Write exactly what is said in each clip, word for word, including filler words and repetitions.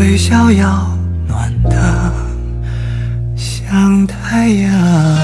微笑要暖得像太阳。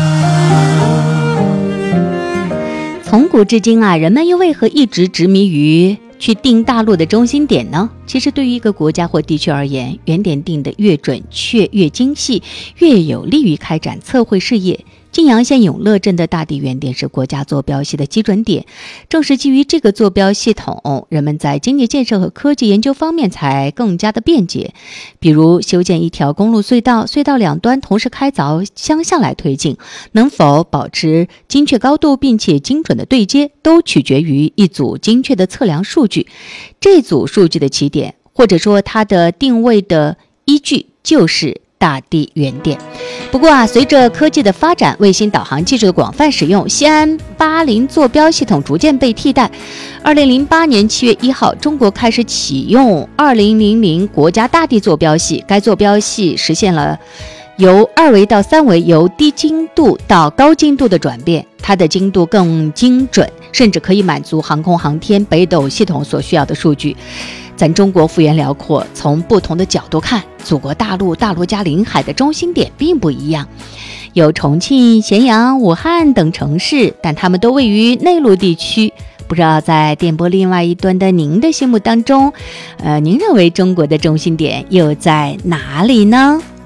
从古至今啊，人们又为何一直执迷于去定大陆的中心点呢？其实对于一个国家或地区而言，原点定得越准确越精细，越有利于开展测绘事业。晋阳县永乐镇的大地原点是国家坐标系的基准点，正是基于这个坐标系统，人们在经济建设和科技研究方面才更加的便捷。比如修建一条公路隧道，隧道两端同时开凿，相向来推进，能否保持精确高度并且精准的对接，都取决于一组精确的测量数据。这组数据的起点，或者说它的定位的依据，就是大地原点。不过啊，随着科技的发展，卫星导航技术的广泛使用，西安巴林坐标系统逐渐被替代。二零零八年七月一号，中国开始启用二零零零国家大地坐标系，该坐标系实现了由二维到三维，由低精度到高精度的转变，它的精度更精准，甚至可以满足航空航天北斗系统所需要的数据。咱中国幅员辽阔，从不同的角度看，祖国大陆、大陆加临海的中心点并不一样，有重庆、咸阳、武汉等城市，但它们都位于内陆地区。不知道在电波另外一端的您的心目当中，呃，您认为中国的中心点又在哪里呢？